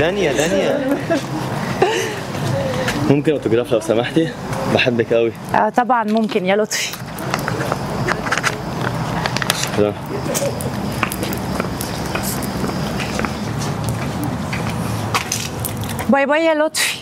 دانيا دانيا، ممكن اوتوجراف لو سمحتي؟ بحبك قوي. طبعا ممكن يا لطفي. شكرا. باي باي يا لطفي.